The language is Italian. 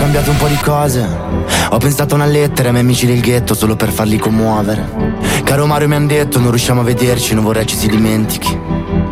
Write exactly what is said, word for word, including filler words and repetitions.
cambiato un po' di cose. Ho pensato a una lettera ai miei amici del ghetto solo per farli commuovere. Caro Mario mi han detto non riusciamo a vederci, non vorrei ci si dimentichi.